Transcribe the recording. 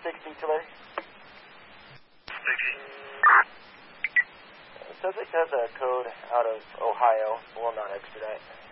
60 today. It says it has a code out of Ohio. Will not expedite.